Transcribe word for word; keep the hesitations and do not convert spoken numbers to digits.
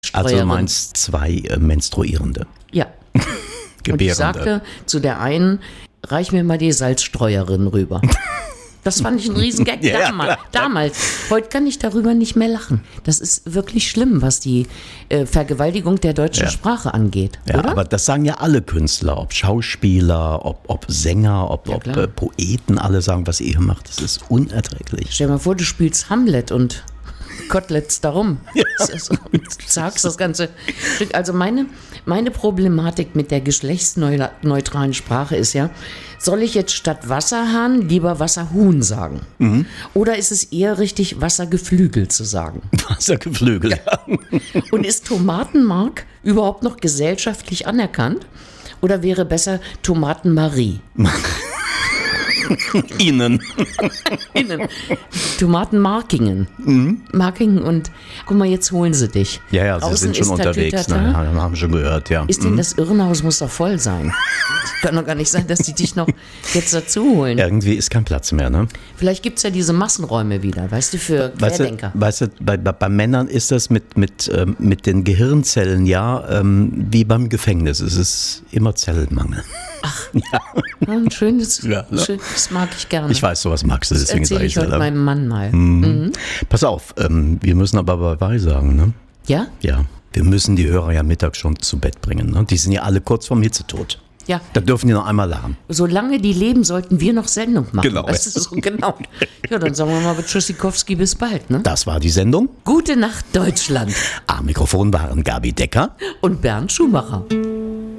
Also du meinst zwei äh, Menstruierende? Ja. Und ich sagte zu der einen, reich mir mal die Salzstreuerin rüber. Das fand ich ein Riesengag ja, damals, ja, damals. Heute kann ich darüber nicht mehr lachen. Das ist wirklich schlimm, was die äh, Vergewaltigung der deutschen ja. Sprache angeht. Ja, oder? Aber das sagen ja alle Künstler, ob Schauspieler, ob, ob Sänger, ob, ja, ob äh, Poeten, alle sagen, was ihr hier macht. Das ist unerträglich. Stell dir mal vor, du spielst Hamlet und Koteletts darum. Ja. Und sagst das ganze Stück. Also meine, meine Problematik mit der geschlechtsneutralen Sprache ist ja, soll ich jetzt statt Wasserhahn lieber Wasserhuhn sagen? Mhm. Oder ist es eher richtig, Wassergeflügel zu sagen? Wassergeflügel, ja. Und ist Tomatenmark überhaupt noch gesellschaftlich anerkannt? Oder wäre besser Tomatenmarie? Innen. Innen. Tomatenmarkingen. Mhm. Markingen und guck mal, jetzt holen sie dich. Ja, ja, sie Außen sind schon unterwegs. Ne? Ja, haben schon gehört, ja. Ist mhm. denn das Irrenhaus muss doch voll sein? Kann doch gar nicht sein, dass die dich noch jetzt dazu holen. Irgendwie ist kein Platz mehr, ne? Vielleicht gibt es ja diese Massenräume wieder, weißt du, für Querdenker. Weißt du, weißt du bei, bei, bei Männern ist das mit, mit, ähm, mit den Gehirnzellen ja ähm, wie beim Gefängnis. Es ist immer Zellenmangel. Ach, ja. Ein schönes, ja, ne? schön, das mag ich gerne. Ich weiß, sowas magst du, deswegen das erzähle ich heute meinem Mann mal. Mhm. Mhm. Pass auf, ähm, wir müssen aber dabei sagen, ne? Ja? Ja, wir müssen die Hörer ja mittags schon zu Bett bringen, ne? Die sind ja alle kurz vorm Hitzetod. Ja. Da dürfen die noch einmal lachen. Solange die leben, sollten wir noch Sendung machen. Genau. Das ist so, genau. Ja, dann sagen wir mal mit Tschüssikowski bis bald, ne? Das war die Sendung. Gute Nacht, Deutschland. Am Mikrofon waren Gabi Decker und Bernd Schumacher.